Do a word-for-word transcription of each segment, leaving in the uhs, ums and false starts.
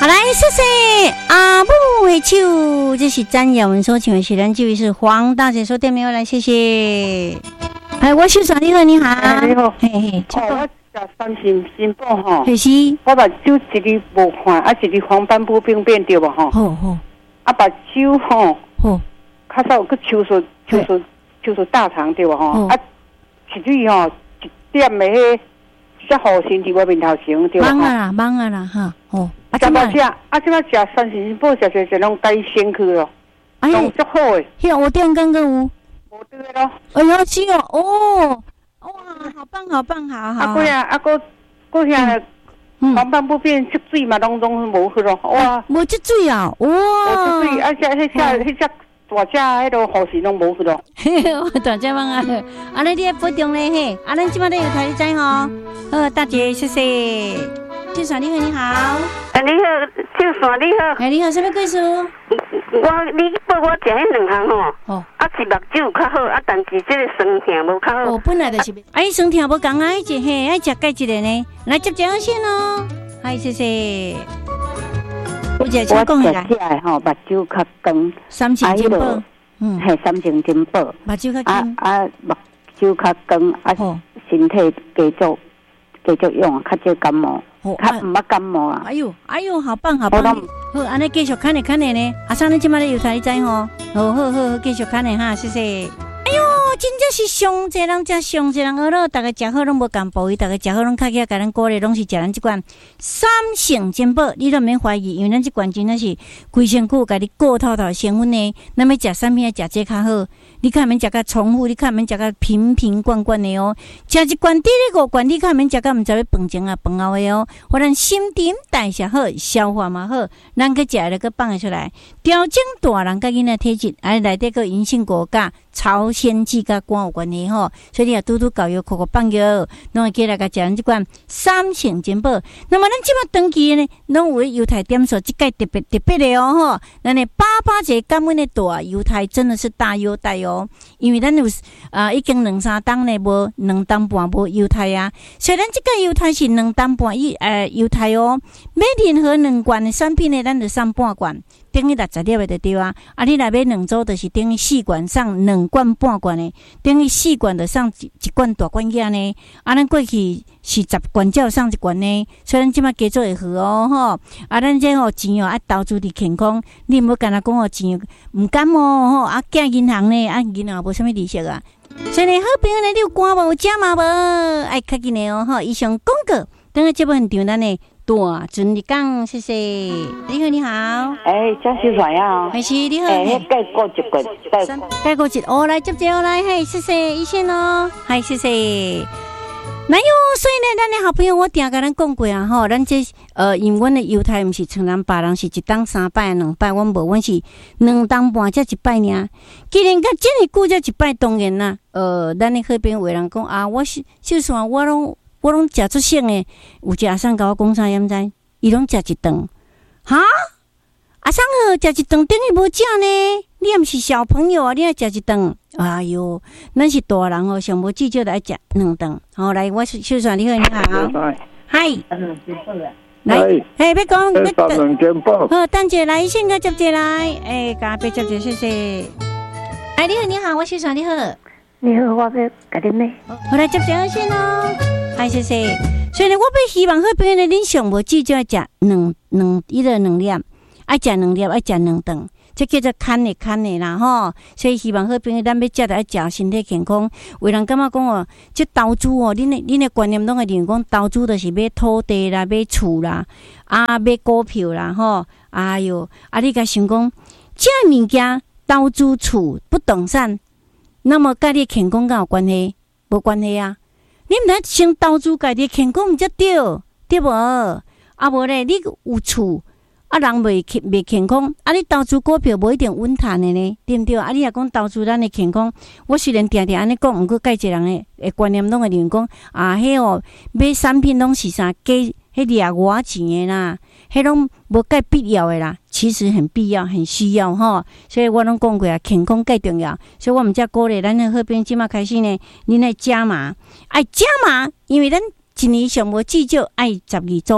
好来，谢谢阿母的手，这是詹雅文所唱的，是咱这位是黄大姐所点名来，谢谢。哎，我秀爽，你好，你好， 哎、你好， 嘿嘿， 哦，我食三新新报吼， 是是， 我目睭一日无看，啊一日黄斑部病变对无吼， 好好， 啊目睭吼， 好， 较少个手术手术手术大肠对无吼，啊一日吼一点的迄只好心伫我面头前对无吼， 忙啊啦，忙啊啦哈，哦， 啊怎么食？啊怎么食三新报食食食拢改先去咯， 哎， 拢足好诶， 迄我店刚刚有。 对咯， 哎呦，是哦，哦，哇，好棒，好棒，好好。 啊，过啊，啊，过过遐黄斑部变积水嘛，拢拢无去咯，哇， 无积水啊，哇， 无积水，啊，只迄只迄只大只迄个护士拢无去咯。 我大只帮啊，啊，你咧保重咧嘿，啊，咱即摆咧有台你知吼，好，大姐，谢谢。秀爽你好，你好。 哎，你好，秀爽你好。 哎，你好，什么故事？ 我你报我食迄两项吼，哦，啊是目睭有较好，啊但是这个酸痛无较好。 哦，本来就是，啊，伊酸痛无共啊，迄只嘿，爱食钙质的呢，来接这样先哦。嗨，谢谢。我食请讲下来。 我食起吼，目睭较光， 三层金宝，嗯， 嘿，三层金宝， 目睭较金，啊啊，目睭较光，啊，身体继续继续用，较少感冒。哦，较唔捌感冒啊！ 哎呦，哎呦，好棒，好棒！好，安尼继续看咧，看咧呢。阿三，你即摆咧有台你知吼？好好好，继续看咧哈，谢谢。哎呦，真正是上济人，真上济人，好咯，大家食好拢无共部位，大家食好拢较起来，甲咱鼓励拢是食咱即款三成珍宝，你都免怀疑，因为咱即款真正是规身躯甲你过透透成分呢。那么食产品要食这较好，你看免食甲重复，你看免食甲瓶瓶罐罐的哦。食一罐底咧五罐，你看免食甲毋知要饭前啊饭后的哦。或咱心陈代谢好，消化嘛好，咱去食了个放出来，调整大人甲囡仔体质，啊内底个银杏果甲朝鲜蓟甲肝有关系吼，所以你也拄拄教育、口口放药，拢会起来甲食咱即款三成珍宝。那么咱即马长期呢，拢有犹太点数，即个特别特别的哦吼，咱的八八节感恩的大犹太真的是大优待哦，因为咱有啊、呃、已经两三档呢，无两档半无犹太啊，所以咱即个犹太是两档半一呃犹太哦，买任何两罐的产品呢，咱就送半罐。等于六十粒的就对啊，啊，你若买两组，就是等于四罐送两罐半罐的，等于四罐就送一一罐大罐仔呢。啊，咱过去是十罐才有送一罐呢，所以咱即摆加做会好哦吼。啊，咱这吼钱哦爱投资伫健康，你毋好干那讲哦钱毋感冒吼，啊，寄银行呢，啊，银行无啥物利息啊。所以呢，好朋友呢，你有肝无有食嘛无？爱较紧的哦吼。以上广告，等下节目现场咱呢。大准你讲，谢谢。你好，你好。 哎，张秀爽呀。 还是你好。 哎，盖过一个，盖盖过一个，哦，来接接来，嘿，谢谢一线哦，嗨，谢谢。那哟，所以呢，咱的好朋友，我定甲咱讲过啊，吼，咱这呃，因为阮的犹太毋是像人别人是一档三摆两摆，阮无，阮是两档半才一摆尔。既然甲这么久才一摆，当然啦，呃，咱的那边有人讲啊，我是就算我拢。我拢食出省诶，有一个阿桑甲我讲啥，毋知？伊拢食一顿，哈？阿桑哦，食一顿等于无食呢？你也毋是小朋友啊，你爱食一顿？哎哟，咱是大人哦，上无至少来食两顿。好，来，我秀爽，你好，你好，嗨，来，嘿，要讲， 要三两件宝。 好，等者来，先甲接者来，诶，甲别接者，谢谢。哎，你好，你好，我秀爽，你好。 你好，我要甲你买。 好，来接者先咯。嗨，谢谢。所以呢，我要希望好朋友呢，恁上无至少要食两两一个两粒，爱食两粒，爱食两顿，这叫做看的看的啦吼。所以希望好朋友咱要食的爱食身体健康。有人感觉讲哦，这投资哦，恁的恁的观念拢会认为讲投资就是买土地啦、买厝啦、啊买股票啦吼。哎哟，啊你甲想讲，这物件投资厝不动产，那么甲你健康敢有关系？无关系啊。你毋通先投资家己健康，毋才对，对无？啊无咧，你有厝，啊人袂袂健康，啊你投资股票无一定稳赚的呢，对毋对？啊你若讲投资咱的健康，我虽然定定安尼讲，毋过介济人的诶观念拢会认为讲，啊迄哦买产品拢是啥假，迄掠偌钱的啦，迄拢无介必要的啦。其实很必要，很需要吼，所以我拢讲过啊，健康介重要，所以我们才鼓励咱的好朋友即马开始呢，恁来加码，爱加码，因为咱一年上无至少爱十二组，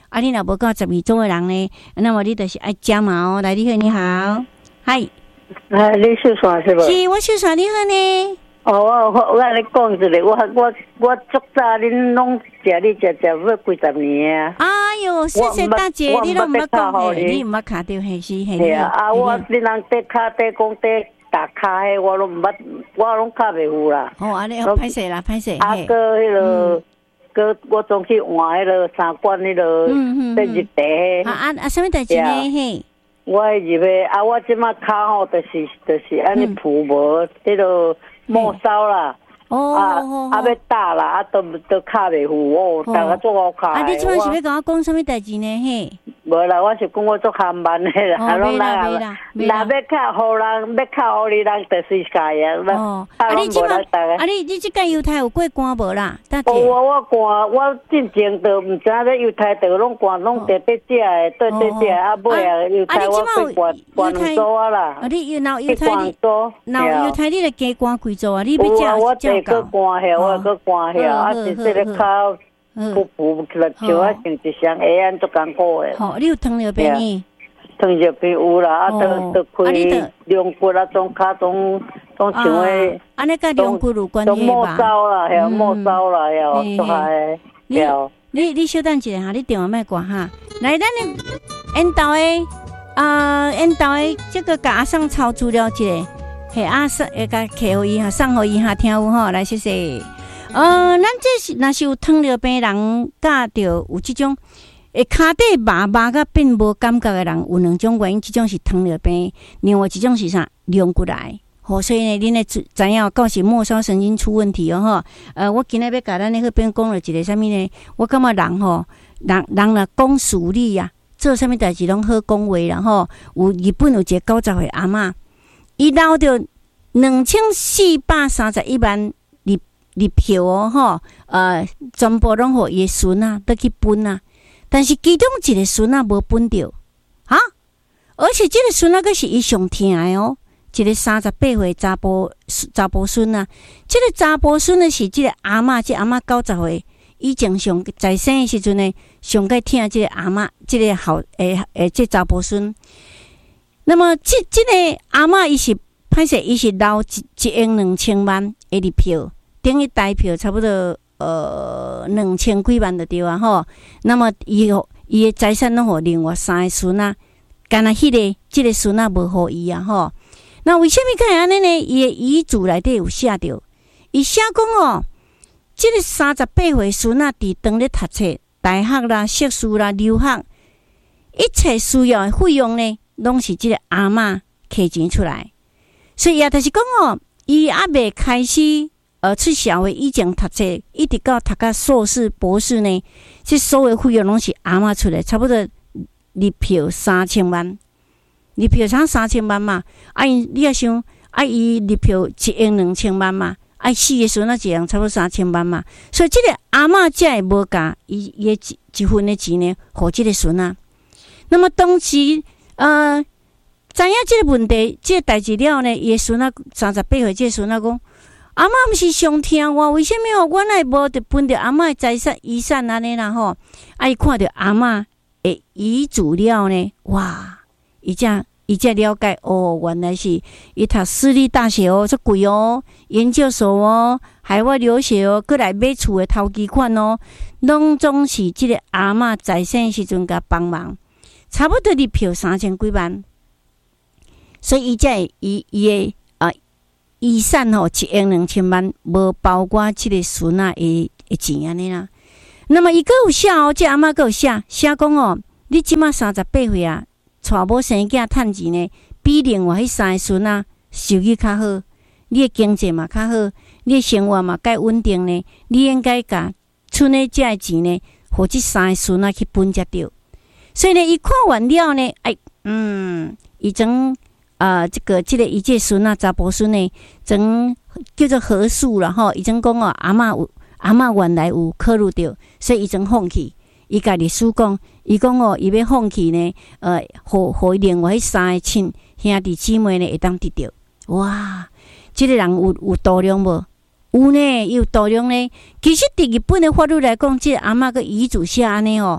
啊，你若无到十二组的人呢，那么你就是爱加码哦。来，你好，你好，嗨， 啊，你秀山是无？ 是，我秀山，你好呢。 哦，我我我跟你讲一个，我我我足早恁拢食你食食要几十年啊！ 哎哟，谢谢大姐，你都唔捌讲嘿，你唔捌卡到嘿是嘿。 系啊，啊我恁人在卡在讲在打卡嘿，我拢唔捌，我拢卡袂赴啦。 哦，安尼好歹势啦，歹势。 啊，个迄个个我总去换迄个三观迄个在日地。 啊啊啊！什么代志呢？嘿。 我入去啊，我即马卡吼，就是就是安尼铺无迄个。末梢啦， 哦， 啊啊要打啦，啊都都卡袂赴哦，大家做好卡。 啊，你即摆是要甲我讲什么代志呢？嘿， 无啦，我是讲我做航班的啦， 啊，拢啦，啦，啦， 要卡互人，要卡互你人，就是家呀。 哦，啊，你即摆，啊，你你即间犹太有过关无啦？大姐， 我我关，我进前都毋知影咧犹太都拢关，拢直直食的，对对食啊，尾啊犹太我去关关两组啊啦。啊， 你有闹犹太你，闹犹太你咧加关几组啊？你要食我这个关遐，我个关遐，啊，是这个靠。不不，了就啊，成一双下安足艰苦诶。 好，你有糖尿病呢？ 糖尿病有啦，啊，都都开两骨啊，种骹种种像诶。 安尼甲两骨有关系吧？ 末梢啦，还有末梢啦，要都还要。 你你稍等一下哈，你电话莫挂哈。来，咱你引导诶，啊，引导诶，这个甲阿送抄资料一下，系阿送会甲客户伊哈，送互伊哈听有吼，来谢谢。呃，咱这是若是有糖尿病人，甲着有即种会骹底麻麻甲变无感觉的人，有两种原因，即种是糖尿病，另外一种是啥？两骨癌。吼，所以呢，恁咧知影到是末梢神经出问题哦吼。呃，我今日要甲咱咧迄边讲了一个啥物呢？我感觉人吼，人人若讲事理啊，做啥物代志拢好讲话啦吼。有日本有一个九十岁阿嬷，伊留着两千四百三十一万。入票哦，吼，呃，全部拢互伊诶孙啊，得去分啊。但是其中一个孙啊无分着，哈，而且这个孙啊佫是伊上疼诶哦，一个三十八岁查甫查甫孙啊，这个查甫孙呢是这个阿嬷，这阿嬷九十岁，以前上在生诶时阵呢，上个疼这个阿嬷，这个好诶诶，这查甫孙。那么这这个阿嬷伊是歹势，伊是留一一亿两千万诶入票。等于台票差不多呃两千几万就对啊吼，那么伊伊的财产拢互另外三个孙啊，干那迄个即个孙啊无互伊啊吼。那为什么可以安尼呢？伊的遗嘱内底有写着，伊写讲哦，即个三十八岁孙啊，伫当咧读册，大学啦、硕士啦、留学，一切需要的费用呢，拢是即个阿嬷摕钱出来。所以也就是讲哦，伊还未开始。呃，出社会以前读册，一直到读到硕士、博士呢，这所有费用拢是阿嬷出来，差不多入票三千万，入票差三千万嘛。啊，你也想，啊，伊入票一亿两千万嘛，啊，四个孙啊一样差不多三千万嘛。所以这个阿嬷才会无加伊伊一一分的钱呢，互这个孙啊。那么当时呃，知影这个问题，这个代志了呢，伊的孙啊三十八岁，这个孙啊讲。阿嬷毋是上疼我，为什么我来无得分着阿嬷的财产遗产安尼啦吼？啊，伊看着阿嬷的遗嘱了呢，哇！伊才伊才了解哦，原来是伊读私立大学哦，足贵哦，研究所哦，海外留学哦，过来买厝的头期款哦，拢总是即个阿嬷在生时阵甲帮忙，差不多入票三千几万，所以伊才会伊伊的。遗产吼一亿两千万，无包括即个孙啊诶诶钱安尼啦。那么伊个有写哦，即阿嬷个有写写讲哦，你即马三十八岁啊，娶某生囝趁钱呢，比另外迄三个孙啊收入较好，你诶经济嘛较好，你诶生活嘛该稳定呢，你应该甲剩诶遮诶钱呢，互即三个孙啊去分才对。所以呢，伊看完了呢，哎，嗯，伊种。啊、呃，这个这个伊这孙啊，查甫孙呢，种叫做合数啦吼。伊种讲哦，阿嬷有阿嬷原来有考虑到，所以伊种放弃。伊家己书讲，伊讲哦，伊要放弃呢，呃，互互另外迄三个亲兄弟姊妹呢会当得到。哇，这个人有有度量无？有呢，有度量呢。其实伫日本的法律来讲，这个阿嬷个遗嘱写安尼哦，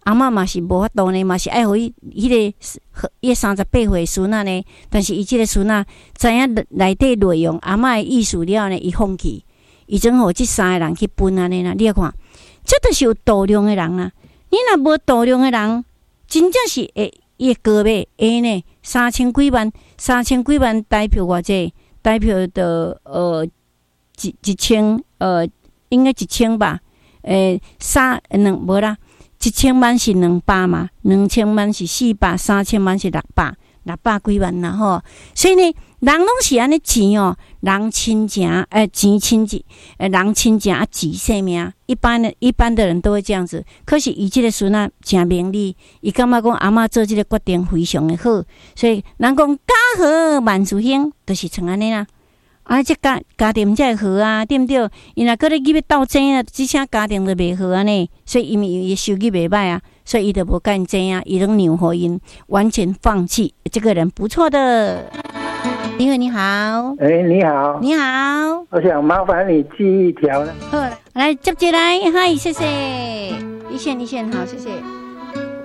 阿嬷嘛是无法度呢，嘛是爱互伊迄个伊三十八岁孙仔呢，但是伊即个孙仔知影内底内容阿嬷的意思了呢，伊放弃，伊总互即三个人去分安尼啦。你看，这都是有度量的人啦。你若无度量的人，真正是会伊个高买会呢，三千几万，三千几万代表偌济？代表的呃一一千呃，应该一千吧？诶，三两无啦，一千万是两百嘛，两千万是四百，三千万是六百，六百几万啦吼。所以呢，人拢是安尼钱哦，人亲情，诶，钱亲戚，诶，人亲情啊，钱性命。一般的一般的人都会这样子。可是伊即个孙仔真明理，伊感觉讲阿嬷做即个决定非常的好，所以人讲家和万事兴，就是像安尼啦。啊，这家家庭才会好啊，对不对？伊若搁咧去要斗争啊，只请家庭就袂好安尼。所以因为伊收入袂歹啊，所以伊就无干争啊，伊拢让互因完全放弃。这个人不错的。你好，你好。 哎、欸，你好。 你好。 我想麻烦你寄一条呢。 好，来接起来，嗨，谢谢。一线一线，好，谢谢。